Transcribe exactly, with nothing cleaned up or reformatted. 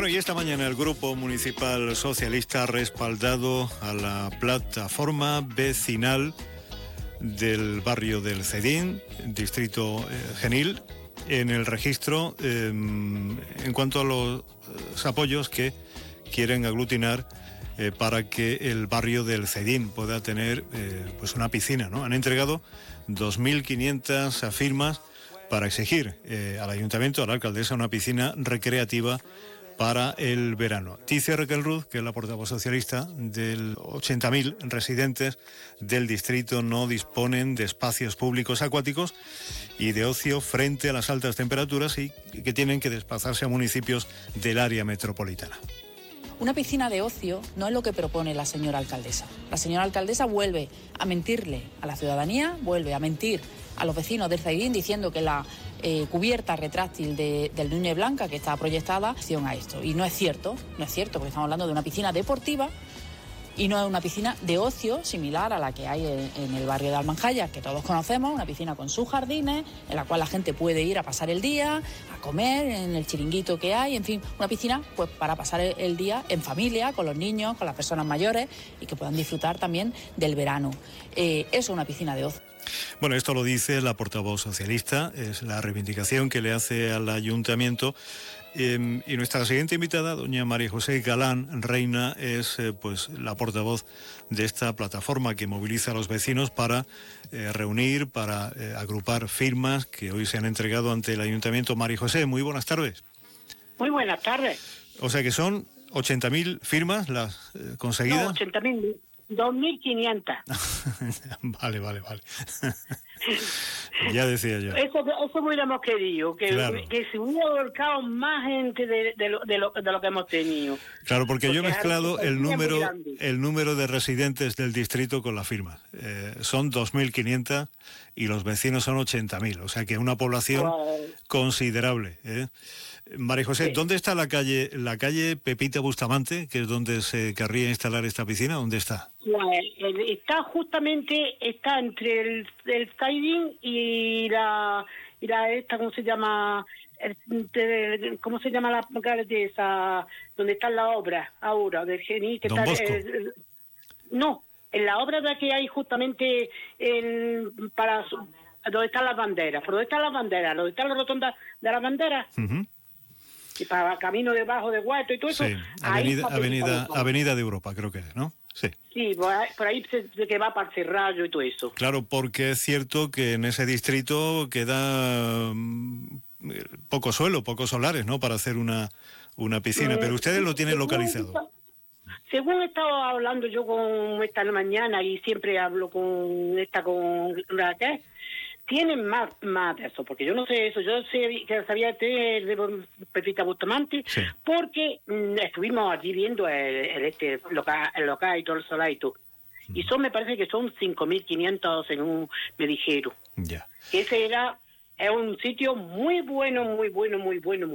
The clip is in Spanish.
y esta mañana el Grupo Municipal Socialista ha respaldado a la plataforma vecinal del barrio del Cedín, distrito eh, Genil, en el registro eh, en cuanto a los eh, apoyos que quieren aglutinar eh, para que el barrio del Cedín pueda tener eh, pues una piscina, ¿no? Han entregado dos mil quinientas firmas para exigir eh, al ayuntamiento, a la alcaldesa, una piscina recreativa para el verano. Ticia Requelruz, que es la portavoz socialista, del ochenta mil residentes del distrito no disponen de espacios públicos acuáticos y de ocio frente a las altas temperaturas y que tienen que desplazarse a municipios del área metropolitana. Una piscina de ocio no es lo que propone la señora alcaldesa. La señora alcaldesa vuelve a mentirle a la ciudadanía, vuelve a mentir a los vecinos del Cedín diciendo que la eh, cubierta retráctil de, del Núñez Blanca que está proyectada acción a esto. Y no es cierto, no es cierto, porque estamos hablando de una piscina deportiva y no es una piscina de ocio similar a la que hay en, en el barrio de Almanjaya, que todos conocemos, una piscina con sus jardines, en la cual la gente puede ir a pasar el día, a comer en el chiringuito que hay, en fin, una piscina pues para pasar el, el día en familia, con los niños, con las personas mayores y que puedan disfrutar también del verano. Eh, eso es una piscina de ocio. Bueno, esto lo dice la portavoz socialista, es la reivindicación que le hace al ayuntamiento. Eh, y nuestra siguiente invitada, doña María José Galán Reina, es eh, pues la portavoz de esta plataforma que moviliza a los vecinos para eh, reunir, para eh, agrupar firmas que hoy se han entregado ante el ayuntamiento. María José, muy buenas tardes. Muy buenas tardes. O sea que son ochenta mil firmas las eh, conseguidas. No, ochenta mil. dos mil quinientas. Vale, vale, vale. Ya decía yo. Eso, eso hubiéramos querido, que, claro. que se hubiera volcado más gente de, de, lo, de, lo, de lo que hemos tenido. Claro, porque, porque yo he mezclado el número, el número de residentes del distrito con la firma. Eh, son dos mil quinientas y los vecinos son ochenta mil, o sea que es una población wow. considerable, ¿eh? María José, sí. ¿Dónde está la calle, la calle Pepita Bustamante, que es donde se querría instalar esta piscina? ¿Dónde está? Está justamente, está entre el, el Cedín y la, y la esta, ¿cómo se llama? El, ¿Cómo se llama la calle esa? Donde está la obra ahora, del Genil, que Don está Bosco. El, el, no, en la obra de que hay justamente en, para donde están las banderas, por donde están las banderas, donde está la rotonda de las banderas. Uh-huh. Y para camino debajo de Huerto y todo eso. Sí, avenida, avenida, avenida de Europa, creo que es, ¿no? Sí. Sí, por ahí, por ahí se, se que va para el Cerrallo y todo eso. Claro, porque es cierto que en ese distrito queda um, poco suelo, pocos solares, ¿no? Para hacer una, una piscina, eh, pero ustedes lo tienen localizado. Según he estado hablando yo con esta mañana y siempre hablo con esta, con Raquel, tienen más, más de eso, porque yo no sé eso, yo sé que sabía de, de Pepita Bustamante, sí. Porque mmm, estuvimos allí viendo el, el, este local, el local y todo el solar y todo. Mm. Y son, me parece que son cinco mil quinientos según me dijeron. Ya. Que ese era, es un sitio muy bueno, muy bueno, muy bueno. Muy